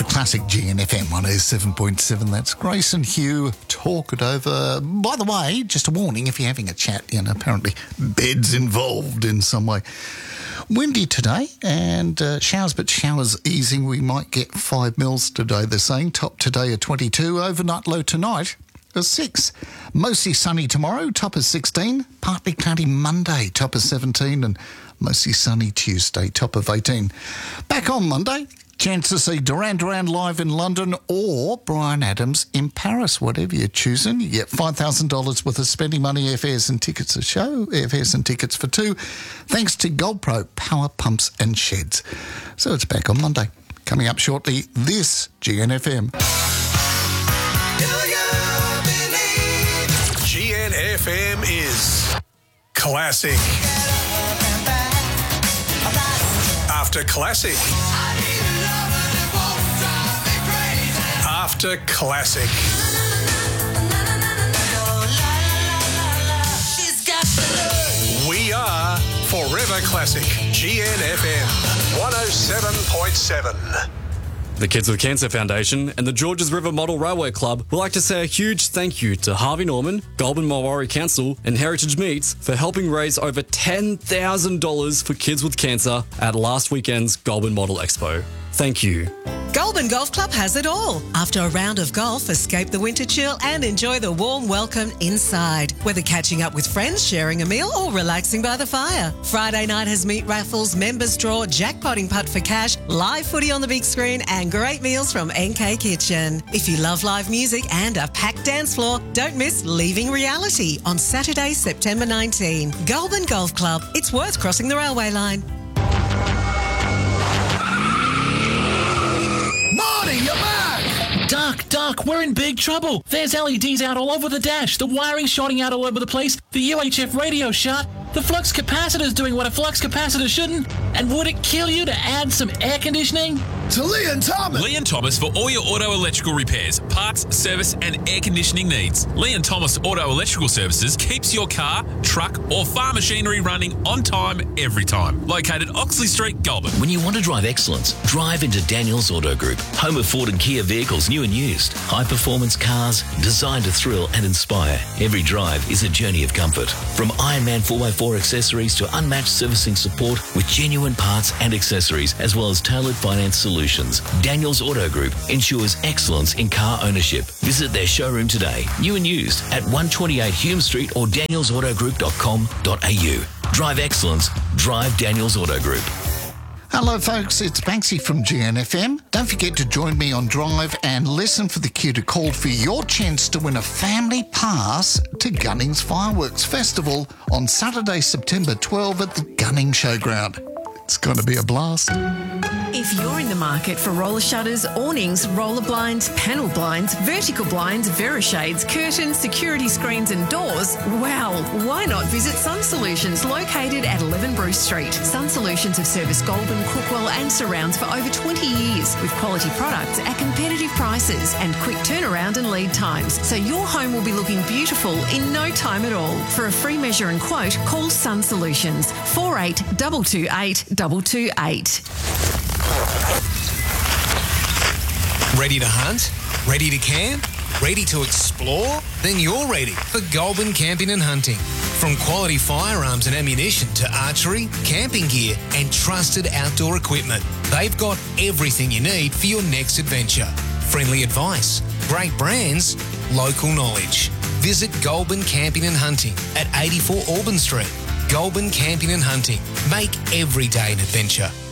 Classic GNFM 107.7. That's Grace and Hugh. Talk it over. By the way, just a warning, if you're having a chat, apparently bed's involved in some way. Windy today and showers, but showers easing. We might get 5 mils today, they're saying. Top today at 22. Overnight low tonight is 6. Mostly sunny tomorrow, top is 16. Partly cloudy Monday, top is 17. And mostly sunny Tuesday, top of 18. Back on Monday. Chance to see Duran Duran live in London or Bryan Adams in Paris. Whatever you're choosing, you get $5,000 worth of spending money, airfares and tickets a show, airfares and tickets for 2, thanks to GoldPro Power Pumps and Sheds. So it's back on Monday. Coming up shortly, this GNFM. GNFM is classic. After classic. After classic. We are Forever Classic. GNFM 107.7. The Kids with Cancer Foundation and the Georges River Model Railway Club would like to say a huge thank you to Harvey Norman, Goulburn Mulwaree Council and Heritage Meats for helping raise over $10,000 for kids with cancer at last weekend's Goulburn Model Expo. Thank you. Goulburn Golf Club has it all. After a round of golf, escape the winter chill and enjoy the warm welcome inside. Whether catching up with friends, sharing a meal or relaxing by the fire. Friday night has meat raffles, members draw, jackpotting putt for cash, live footy on the big screen and great meals from NK Kitchen. If you love live music and a packed dance floor, don't miss Leaving Reality on Saturday, September 19. Goulburn Golf Club. It's worth crossing the railway line. You're back! Duck, we're in big trouble. There's LEDs out all over the dash, the wiring's shorting out all over the place, the UHF radio's shot, the flux capacitor's doing what a flux capacitor shouldn't, and would it kill you to add some air conditioning? To Lee and Thomas. Lee and Thomas for all your auto electrical repairs, parts, service and air conditioning needs. Lee and Thomas Auto Electrical Services keeps your car, truck or farm machinery running on time every time. Located Oxley Street, Goulburn. When you want to drive excellence, drive into Daniels Auto Group, home of Ford and Kia vehicles, new and used. High-performance cars designed to thrill and inspire. Every drive is a journey of comfort. From Ironman 4x4 accessories to unmatched servicing support with genuine parts and accessories, as well as tailored finance solutions. Daniels Auto Group ensures excellence in car ownership. Visit their showroom today, new and used, at 128 Hume Street or danielsautogroup.com.au. Drive excellence. Drive Daniels Auto Group. Hello folks, it's Banksy from GNFM. Don't forget to join me on Drive and listen for the cue to call for your chance to win a family pass to Gunnings Fireworks Festival on Saturday, September 12 at the Gunning Showground. It's going to be a blast. If you're in the market for roller shutters, awnings, roller blinds, panel blinds, vertical blinds, Verishades, curtains, security screens and doors, well, why not visit Sun Solutions, located at 11 Bruce Street. Sun Solutions have serviced Goulburn, Crookwell and surrounds for over 20 years with quality products at competitive prices and quick turnaround and lead times, so your home will be looking beautiful in no time at all. For a free measure and quote, call Sun Solutions 48228228. Ready to hunt? Ready to camp? Ready to explore? Then you're ready for Goulburn Camping and Hunting. From quality firearms and ammunition to archery, camping gear and trusted outdoor equipment, they've got everything you need for your next adventure. Friendly advice, great brands, local knowledge. Visit Goulburn Camping and Hunting at 84 Auburn Street. Goulburn Camping and Hunting. Make every day an adventure.